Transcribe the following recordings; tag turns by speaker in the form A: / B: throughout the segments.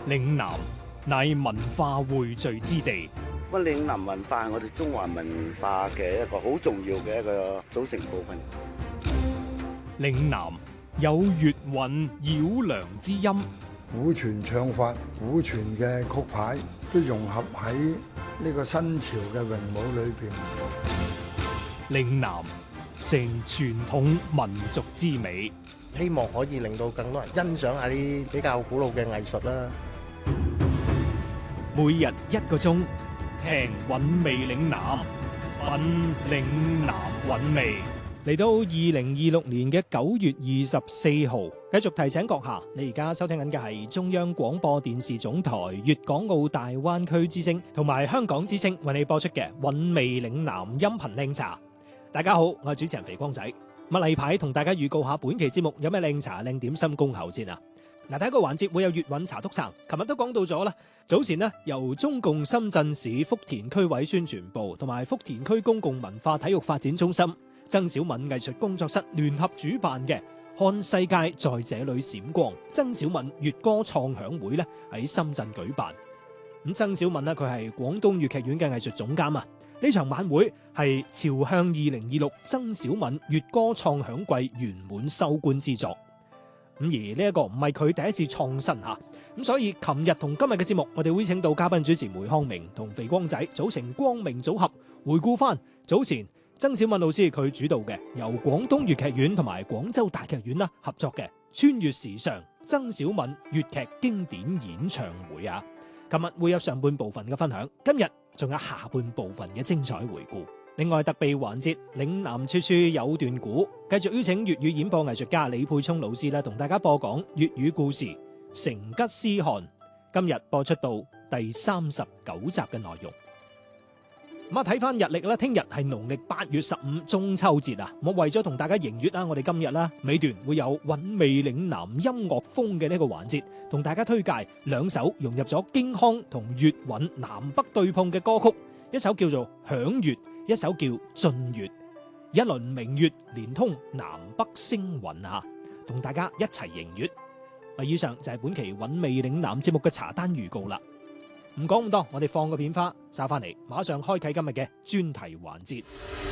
A: 嶺南乃文化匯聚之地，
B: 咁嶺南文化係我哋中華文化嘅一個好重要嘅一個組成部分。
A: 嶺南有粵韻繞梁之音，
C: 古傳唱法、古傳嘅曲牌都融合喺呢個新潮嘅詠舞裏邊。
A: 嶺南成傳統民族之美，
D: 希望可以令到更多人欣賞下啲比較古老嘅藝術啦。
A: 每日1個鐘，聽韻味嶺南，品嶺南韻味。嚟到2026年嘅9月24號，繼續提醒閣下，你而家收聽緊嘅係中央廣播電視總台粵港澳大灣區之聲同埋香港之聲為你播出嘅韻味嶺南音頻靚茶。大家好，我係主持人肥光仔。例牌同大家預告下本期節目有咩靚茶靚點心恭候先啊！第一個環節會有粵韻茶篤撐，琴日都講到咗啦。早前呢，由中共深圳市福田區委宣傳部同埋福田區公共文化體育發展中心曾小敏藝術工作室聯合主辦嘅看世界在這裏閃光曾小敏粵歌創響會咧喺深圳舉辦。咁曾小敏呢，佢係廣東粵劇院嘅藝術總監啊。呢場晚會係朝向2026曾小敏粵歌創響季圓滿收官之作。咁而呢一個唔係佢第一次創新吓，咁所以琴日同今日嘅節目，我哋會請到嘉賓主持梅康明同肥光仔組成光明組合，回顧翻早前曾小敏老師佢主導嘅由廣東粵劇院同埋廣州大劇院啦合作嘅穿越時尚曾小敏粵劇經典演唱會啊！琴日會有上半部分嘅分享，今日仲有下半部分嘅精彩回顧。另外特備環節嶺南處處有段古，繼續邀請粵語演播藝術家李沛聰老師同大家播講粵語故事成吉思汗。今日播出到第39集嘅內容。咁睇翻日曆啦，聽日係農曆8月15中秋節啊！我為咗同大家迎月啦，我哋今日啦尾段會有韻味嶺南音樂風嘅呢個環節，同大家推介兩首融入咗京腔同粵韻南北對碰嘅歌曲，一首叫做《響月》，一首叫《進月》，一輪明月連通南北星雲啊！同大家一齊迎月。以上就係本期韻味嶺南節目嘅茶單預告啦。唔講咁多，我哋放個片花，稍翻嚟，馬上開啟今日嘅專題環節。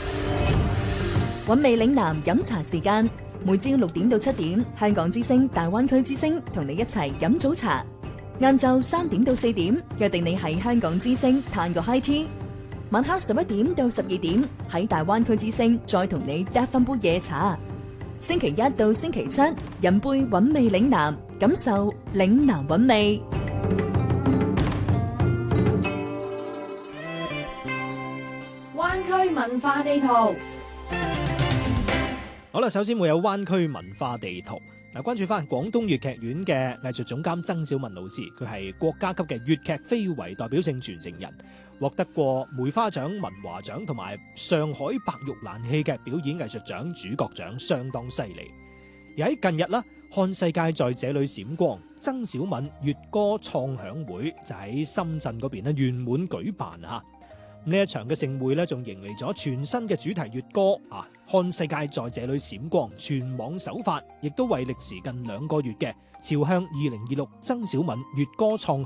E: 韻味嶺南飲茶時間，每朝6點到7點，香港之聲、大灣區之聲同你一齊飲早茶。晏晝3點到4點，約定你喺香港之聲嘆個 high tea。晚黑11點到12點，喺大灣區之聲再同你嗒翻杯夜茶。星期1到星期7，飲杯韻味嶺南，感受嶺南韻味。
F: 灣區文化地圖。
A: 好啦，首先會有灣區文化地圖。關注翻廣東粵劇院嘅藝術總監曾小敏老師，佢係國家級嘅粵劇非遺代表性傳承人，獲得過梅花獎、文華獎同埋上海白玉蘭戲劇表演藝術獎主角獎，相當犀利。而喺近日啦，看世界在這裏閃光曾小敏粵歌創響會就喺深圳嗰邊咧圓滿舉辦啊！呢一場嘅盛會咧，仲迎嚟咗全新嘅主題粵歌啊！看世界在這裏閃光，全網首發，亦都為歷時近2個月嘅朝向2026曾小敏粵歌創